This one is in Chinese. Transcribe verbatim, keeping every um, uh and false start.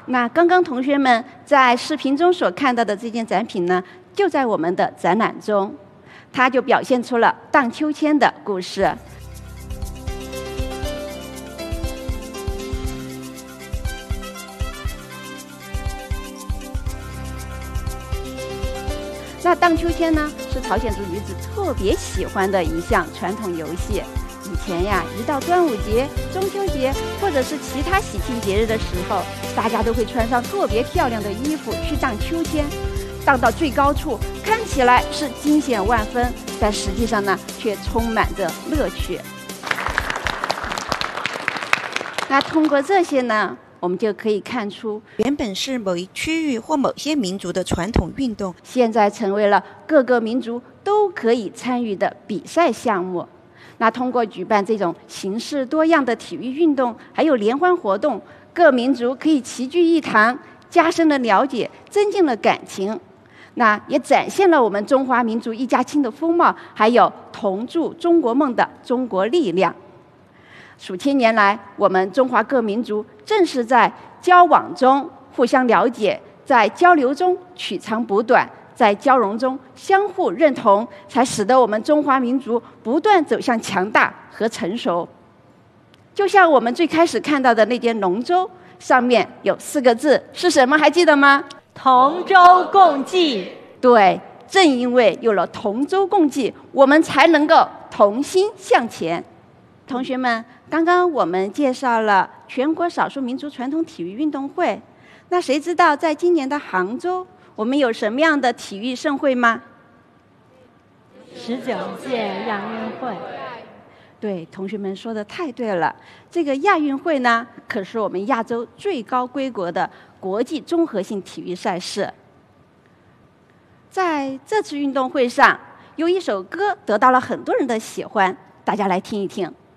那刚刚同学们在视频中所看到的这件展品呢，就在我们的展览中，它就表现出了荡秋千的故事。那荡秋千呢，是朝鲜族女子特别喜欢的一项传统游戏。以前呀，一到端午节、中秋节或者是其他喜庆节日的时候，大家都会穿上特别漂亮的衣服去荡秋千，荡到最高处，看起来是惊险万分，但实际上呢，却充满着乐趣。那通过这些呢，我们就可以看出， 原本是某一区域或某些民族的传统运动， 现在成为了各个民族都可以参与的比赛项目。那通过举办这种形式多样的体育运动，还有联欢活动，各民族可以齐聚一堂，加深了了解，增进了感情。那也展现了我们中华民族一家亲的风貌，还有同筑中国梦的中国力量。数千年来，我们中华各民族正是在交往中互相了解，在交流中取长补短，在交融中相互认同，才使得我们中华民族不断走向强大和成熟。就像我们最开始看到的那件龙舟，上面有四个字，是什么？还记得吗？ 同舟共济。 对，正因为有了同舟共济，我们才能够同心向前。同学们，刚刚我们介绍了全国少数民族传统体育运动会，那谁知道在今年的杭州，我们有什么样的体育盛会吗？ 十九届亚运会。 对，同学们说的太对了。这个亚运会呢，可是我们亚洲最高规格的国际综合性体育赛事。在这次运动会上，有一首歌得到了很多人的喜欢，大家来听一听。